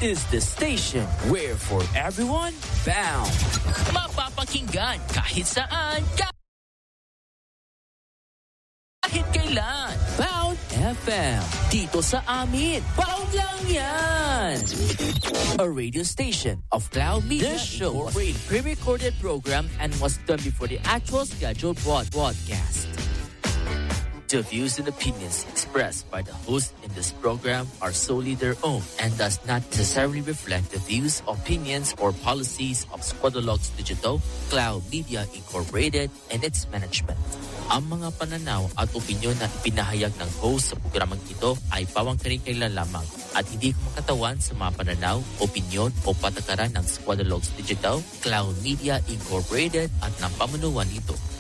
is the station where for everyone, bound. Mapapakinggan kahit saan, kahit kailan. Bound FM. Dito sa amin. Bound lang yan. A radio station of Cloud Media. This show was a pre-recorded program and was done before the actual scheduled broadcast. The views and opinions expressed by the host in this program are solely their own and does not necessarily reflect the views, opinions, or policies of Squadologs Digital, Cloud Media Incorporated, and its management. Ang mga pananaw at opinyon na ipinahayag ng host sa programang ito ay pawang karikailan lamang at hindi kumakatawan sa mga pananaw, opinyon o patakaran ng Squadologs Digital, Cloud Media Incorporated at ng pamunuan nito.